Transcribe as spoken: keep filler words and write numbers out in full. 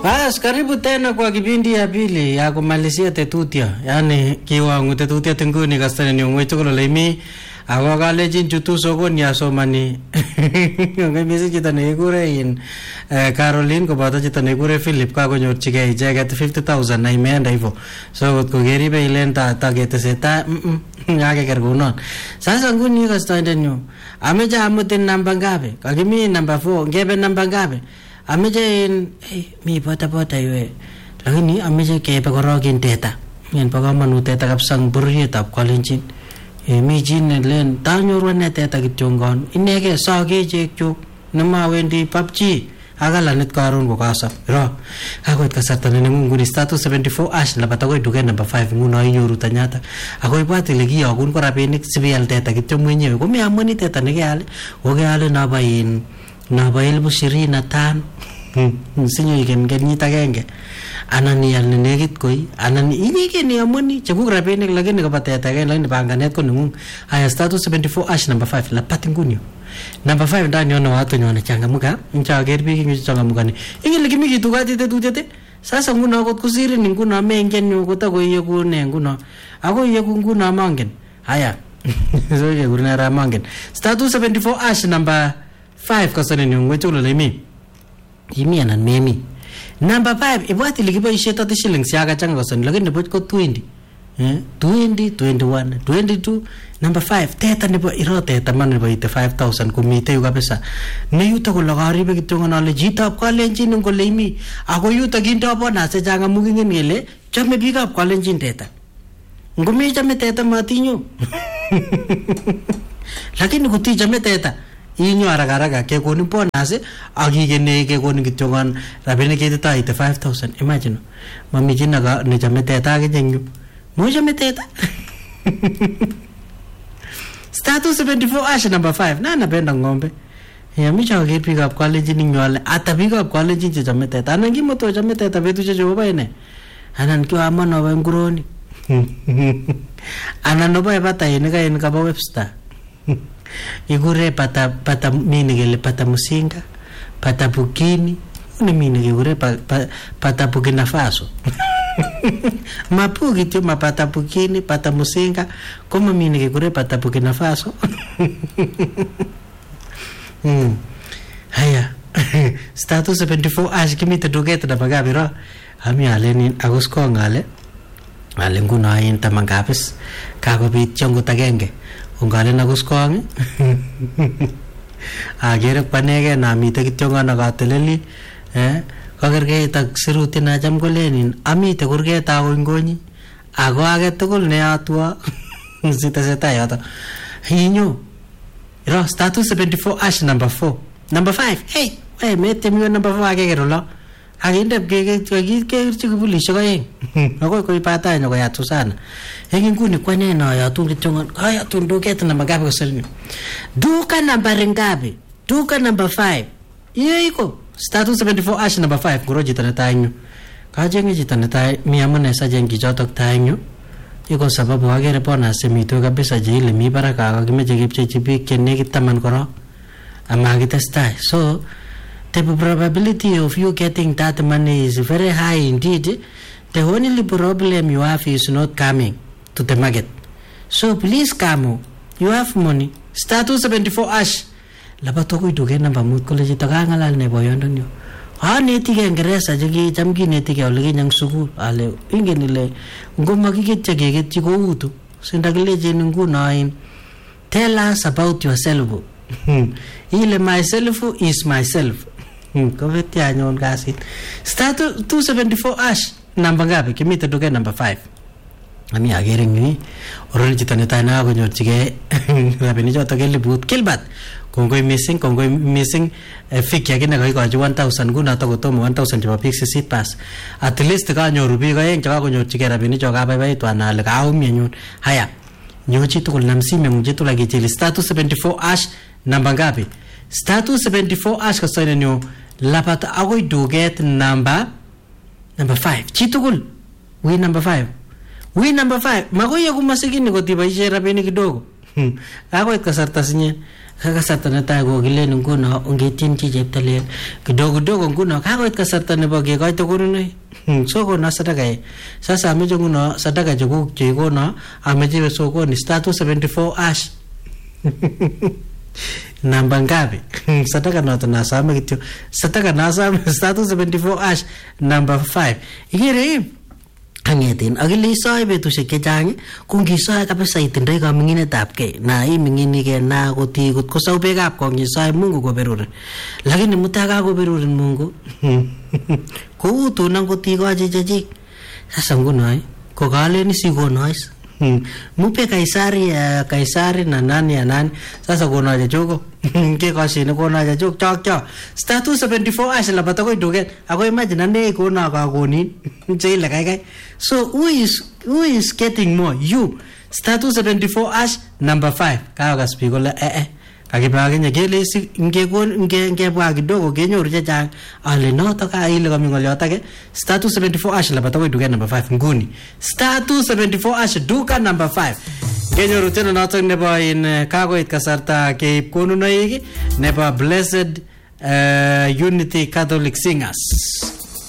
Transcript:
Bas, karibu tena kwa kipindi ya pili ya kumalizia tetutia. Yaani kiwango tetutia tenguni kastani ni umwecho kolo leimi. Ako kalejin chutu sokon ya somani. Ngamisi chita nekure in Caroline kobato chita nekure Philip kakonyor chike icheket fifty thousand na imeenda hivyo. So kot kogeribe ilen ta tageteseta ngake kergunon. Sasa nguni kastani nyo. Ameja amutin namba ngapi? Kagimi namba four, ngebe namba ngapi? Ameje in hey, mi pota pota yue. Lakini ameje kebe korogin teta. Yan pagamanut teta kapsang burrietab Kalenjin. E mi jin len tanyoru ne teta kityongon. Inege sage chekchuk nemawendi P U B G. Akala net karon ko kasap. Ro. Ako kasarta ne nguni status seventy-four ash labat ako duken number five nguno inyoru tanyata. Ako ipati legi agun ko rapinik sibial teta kityo mwenyewe. Ko mi amoni teta negeale. Ogeale na bayin na ba elfu ishirini na tano sinyo igen genyit agenge anan iyal ne negit koi anan inyegen iamoni chekuk rapinik lakini kapateta agenge lakini panganet ko nengung. Haya status seventy-four ash number five lapat ngunyo number five ndani ono watu nyone changamuka mchager biki ngi changamukani ingile kimi kitu kati tetutete sasa nguno akot kusiri ni nguno mengen nyo kotako iyeku ne nguno ako iyeku nguno amangen. Haya so iyeku ne amangen status seventy-four ash number five kasane ni ngwecho lo lemi imi anan memi number five ibwati likiboishe thirty shillings yaga changa kasane lakini nebo ko twenty eh twenty twenty-one twenty-two number five teta nebo iro teta man nebo eighty-five thousand kumite yu kabisa ne yuto ko lagaribe kitongo na le jitab Kalenjin ngo lemi ako yuto kindo bona se janga mugingen ngele chame bikab Kalenjin teta ngumi chame teta matinyo lakini kuti chame teta inyo araga ke koni bonus agigene ke koni kitongon rabene ke ta eighty-five thousand. Imagine mami jina ga ne jame teta ge jenyu mo jame teta status seventy-four ash number five na napenda ngombe ya micha ge pick up college ni nyole ata pick up college je jame teta anangi moto jame teta betu je jo baine anan kiwa mano ba nguroni anan no ba bata ine ga ine ka ba webster igure pata pata mini gele pata musinga pata bukini une mini igure pa, pa, pata Burkina Faso mapugi tu mapata bukini pata musinga como mini igure pata Burkina Faso hmm haya status seventy-four ash kimi te doget da bagabiro ami aleni agusko ngale ale nguno ayin tamangapis kako bit chongo tagenge ungale na guskong agere panege na mite kityonga na gateleli eh kagerge tak siruti na jam golenin amite kurge ta ngoni ago age tugul ne atwa sita sita yata hinyo ro status seventy-four ash number four number five hey hey mete mi number four age gerolo aginde ge ge ge chikubulisho kae ako ko ipata nyo ya tusana hegi nguni kwa neno ya tungi tonga haya tundoke tena magapi koselni duka namba ngapi duka number five iyo iko status seventy-four ash number five kuroji tana tainyo kajenge jitana tai miamane sajengi jotok tainyo iko sababu agere pona semito kabisa jile mi baraka kagimeje gipche chipi kenne kitaman koro ama kitestai so the probability of you getting that money is very high indeed. The only problem you have is not coming to the market. So please come. You have money. Status seventy-four ash. Labato ko idugen namba mut college tagangalal ne boyondo nyo. Ha neti ke Ingereza jigi jamgi neti ke olgi nyang sugu ale ingenile ngoma kiketja kegetji ko utu. Sindagleje ngu nine. Tell us about yourself. Ile myself is myself. Kovet ya nyon gasit status two seventy-four ash namba ngapi kimite doge number five ami agere ngi orori jitane tana go nyor chige rabini joto gele but kilbat kongoi missing kongoi missing fik ya gina go go one thousand guna to go to one thousand jaba pixi sit pass at least ka nyoru bi go eng jaga go nyor chige rabini joga bai bai to ana le ka umi nyon haya nyochi to namsi me muje to lagi chili status seventy-four ash namba ngapi status seventy-four ash ka soine nyo lapata agoi doget number number five chitugul we number five we number five magoya kumasikini ko tibaishe rabeni kidogo kakoit kasarta sinye kasarta netai kokilen nguno ongetyin chi cheptailel kidogo kidogo nguno kakoit kasarta nebo kekoito konunoik so kono sadaka. Sasa ameche nguno sadaka chekuk cheikono ameche sokoni star two seventy-four ash namba ngapi? Sadaka noto nasame kityo, sadaka nasame star two seventy-four ash number five. Ikere angetin akile isoe betusiek chechang ko ngisoe kabisa itindoi kaminginetab kei na iminginike na koti kot kosau bekab kong isoe Mungu koberurin, lakini mutai kakoberurin Mungu kou tunan kotikochi chechik. Sasa nguno ko kalen sikonois mupe Kaisari uh, Kaisari na nani ya nani. Sasa kona choko ke kasi ne kona chok chok chok star two seventy-four ash la batako duket ako imagine ne kona ka koni chile kai kai. So who is who is getting more? You star two seventy-four ash number five ka ka speak la eh eh kakipage nya kele si ngekon nge ngebwa kidogo kenyoru chechang ale noto ka ile kami ngoliot ake star two seventy-four ash la batako duket number five nguni star two seventy-four ash duka number five kenyoru tena noto nebo in kakoit kasarta keip konunoik nebo Blessed uh, Unity Catholic Singers.